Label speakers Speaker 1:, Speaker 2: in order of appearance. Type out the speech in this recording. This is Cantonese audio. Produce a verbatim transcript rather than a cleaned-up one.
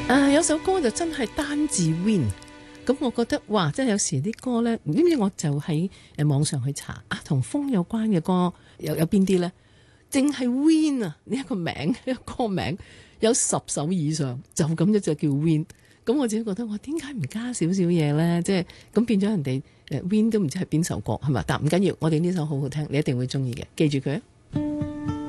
Speaker 1: 啊，有首歌就真係單字 Win， 咁我覺得哇，即係有時啲歌呢，唔知唔知我就喺誒網上去查啊，同風有關嘅歌有有邊啲呢？淨係 Win 啊呢一個名，呢個歌名有十首以上，就咁一隻叫 Win。咁我自己覺得，我點解唔加少少嘢呢？即係咁變咗人哋誒 Win 都唔知係邊首歌係嘛？但唔緊要，我哋呢首好好聽，你一定會中意嘅，記住佢啊！